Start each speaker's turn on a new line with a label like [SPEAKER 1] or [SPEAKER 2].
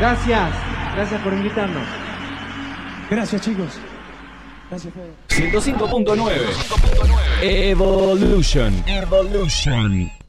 [SPEAKER 1] Gracias, gracias por invitarnos.
[SPEAKER 2] Gracias, chicos. Gracias, Fede.
[SPEAKER 3] 105.9 Evolution.